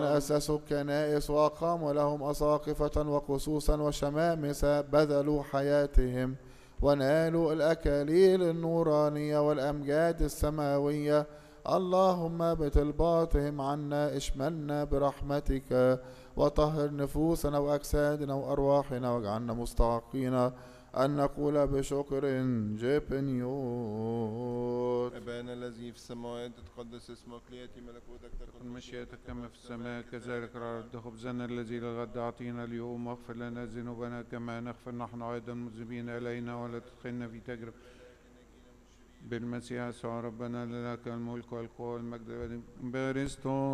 أسسوا الكنائس وأقاموا لهم أساقفة وقصوصا وشمامس بذلوا حياتهم ونالوا الأكاليل النورانية والأمجاد السماوية. اللهم بطلباتهم عنا اشملنا برحمتك وطهر نفوسنا وأجسادنا وأرواحنا واجعلنا مستحقين أن نقول بشكر جبنيوت. أبانا الذي في السماوات تقدس اسمك، ليأتي ملكوتك، تكن مشيئتك كما في السماء كذلك على الأرض. خبزنا الذي للغد أعطينا اليوم، واغفر لنا ذنوبنا كما نغفر نحن أيضا المذنبين إلينا، ولا تدخلنا في تجربة. بالمسيح يسوع ربنا، لك الملك والقوة والمجد بارستو